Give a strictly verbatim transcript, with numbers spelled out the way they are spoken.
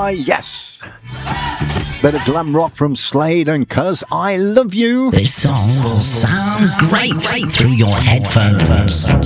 why, yes. Bit of glam rock from Slade and 'Cause I Love You. This song will sound great through your headphones.